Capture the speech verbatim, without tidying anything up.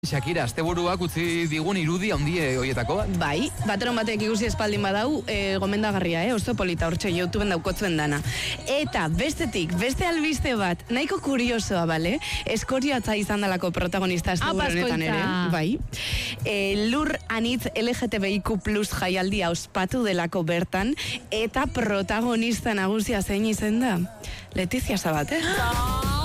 Shakira, asteburuak utzi digun irudi handie hoietako bat. Bai, bateron batek ikusi espaldin badau, e, gomendagarria, eh? Oso polita, hortxe YouTubeen daukotzuen dana. Eta bestetik, beste albiste bat, nahiko kuriosoa, bale? Eskoriatza izan dalako protagonista asteburu honetan ere. Bai. E, lur anitz L G T B I Q plus jaialdia ospatu delako bertan, eta protagonista nagusia zein izen da? Letizia Sabater.